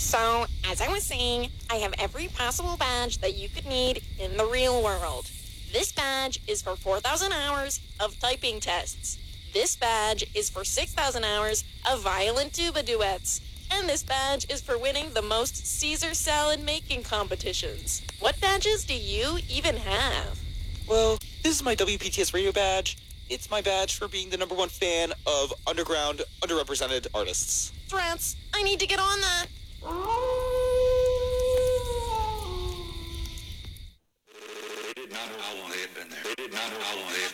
So, as I was saying, I have every possible badge that you could need in the real world. This badge is for 4,000 hours of typing tests. This badge is for 6,000 hours of violent tuba duets. And this badge is for winning the most Caesar salad making competitions. What badges do you even have? Well, this is my WPTS radio badge. It's my badge for being the #1 fan of underground, underrepresented artists. Threats, I need to get on that.